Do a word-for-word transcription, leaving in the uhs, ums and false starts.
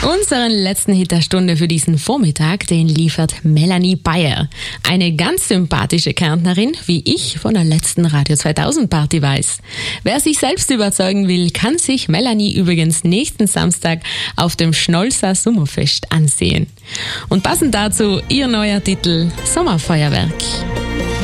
Unseren letzten Hit der Stunde für diesen Vormittag, den liefert Melanie Bayer. Eine ganz sympathische Kärntnerin, wie ich von der letzten Radio zweitausend Party weiß. Wer sich selbst überzeugen will, kann sich Melanie übrigens nächsten Samstag auf dem Schnolzer Sommerfest ansehen. Und passend dazu ihr neuer Titel Sommerfeuerwerk.